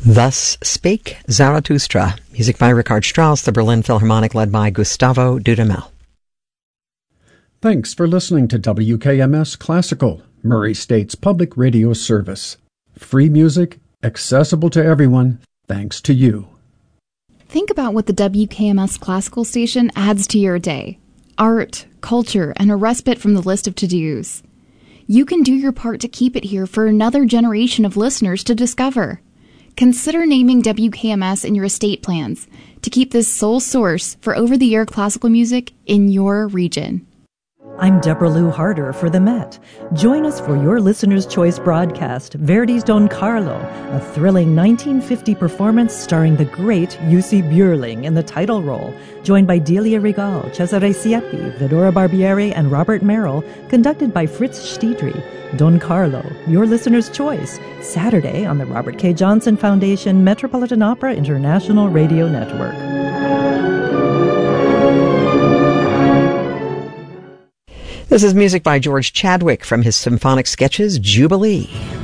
Thus Spake Zarathustra, music by Richard Strauss, the Berlin Philharmonic led by Gustavo Dudamel. Thanks for listening to WKMS Classical, Murray State's public radio service. Free music, accessible to everyone, thanks to you. Think about what the WKMS Classical station adds to your day. Art, culture, and a respite from the list of to-dos. You can do your part to keep it here for another generation of listeners to discover. Consider naming WKMS in your estate plans to keep this sole source for over-the-air classical music in your region. I'm Deborah Lou Harder for the Met. Join us for your Listener's Choice broadcast, Verdi's Don Carlo, a thrilling 1950 performance starring the great Jussi Björling in the title role, joined by Delia Regal, Cesare Siepi, Vidora Barbieri, and Robert Merrill, conducted by Fritz Stiedry. Don Carlo, your Listener's Choice, Saturday on the Robert K. Johnson Foundation Metropolitan Opera International Radio Network. This is music by George Chadwick from his symphonic sketches, Jubilee.